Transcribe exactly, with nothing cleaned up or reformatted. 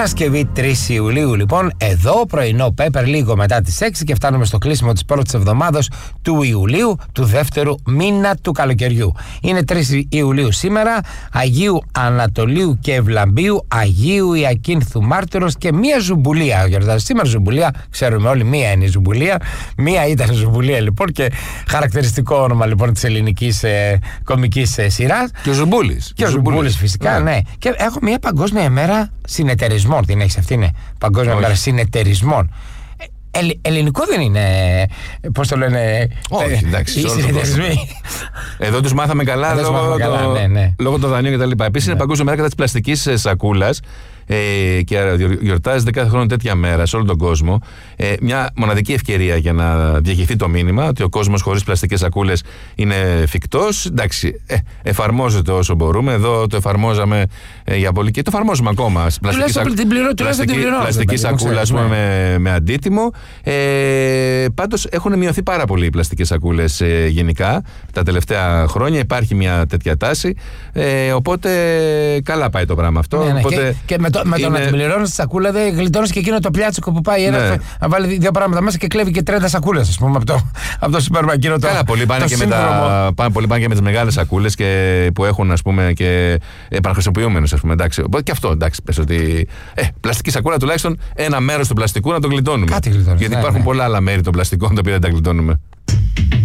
Παρασκευή τρεις Ιουλίου, λοιπόν, εδώ πρωινό Πέπερ λίγο μετά τις έξι και φτάνουμε στο κλείσιμο της πρώτης εβδομάδας του Ιουλίου, του δεύτερου μήνα του καλοκαιριού. Είναι τρεις Ιουλίου σήμερα, Αγίου Ανατολίου και Ευλαμπίου, Αγίου Ιακίνθου Μάρτυρος και μία ζουμπουλία. Γιορτάζει σήμερα ζουμπουλία, ξέρουμε όλοι, μία είναι η ζουμπουλία. Μία ήταν ζουμπουλία, λοιπόν, και χαρακτηριστικό όνομα, λοιπόν, της ελληνικής ε, κομικής ε, σειράς. Και ο Ζουμπούλης. Και ο Ζουμπούλης, φυσικά, ναι. ναι. Και έχω μία παγκόσμια ημέρα συνεταιρισμών. Την έχεις αυτή, είναι παγκόσμια ημέρα συνεταιρισμών. Ε, ελληνικό δεν είναι, πώς το λένε, όχι, εντάξει, οι συνεταιρισμοί. Εδώ τους μάθαμε καλά λόγω, μάθαμε το, καλά, ναι, ναι. λόγω των δανείων κτλ. Επίσης ναι. είναι παγκόσμια μέρα κατά της πλαστικής σακούλας. Ε, και γιορτάζεται κάθε χρόνο τέτοια μέρα σε όλο τον κόσμο. Ε, μια μοναδική ευκαιρία για να διαχειριστεί το μήνυμα ότι ο κόσμος χωρίς πλαστικές σακούλες είναι εφικτός. Εντάξει, ε, εφαρμόζεται όσο μπορούμε. Εδώ το εφαρμόζαμε ε, για πολύ και το εφαρμόζουμε ακόμα. Πλαστική, σακ... την πληρώ, πλαστική, πληρώ, πλαστική σακούλα, ας πούμε, με, με αντίτιμο. Ε, πάντως έχουν μειωθεί πάρα πολύ οι πλαστικές σακούλες ε, γενικά τα τελευταία χρόνια. Υπάρχει μια τέτοια τάση. Ε, οπότε καλά πάει το πράγμα αυτό. Ναι, ναι, οπότε, και, και με το, με είναι... το να την πληρώνεις τη σακούλα, δεν γλιτώνεις και εκείνο το πλιάτσικο που πάει. Ναι. Ένα, να βάλει δύο πράγματα μέσα και κλέβει και τριάντα σακούλες, ας πούμε, από το, από το σούπερ μάρκετ. Καλά, πολλοί πάνε, και με τα, πάνε, πολλοί πάνε και με τις μεγάλες σακούλες που έχουν, ας πούμε, και επαναχρησιμοποιούμενες, ας πούμε. Εντάξει. Και αυτό, εντάξει, πες ότι. Ε, πλαστική σακούλα τουλάχιστον ένα μέρος του πλαστικού να το γλιτώνουμε. Κάτι γλιτώνεις. Γιατί ναι, υπάρχουν ναι. πολλά άλλα μέρη των πλαστικών τα οποία δεν τα γλιτώνουμε.